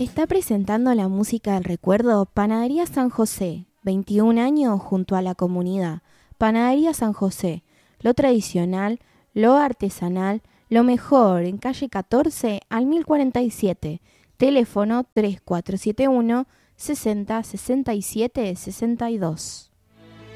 Está presentando la música del recuerdo Panadería San José, 21 años junto a la comunidad. Panadería San José, lo tradicional, lo artesanal, lo mejor en calle 14 al 1047. Teléfono 3471 60 67 62.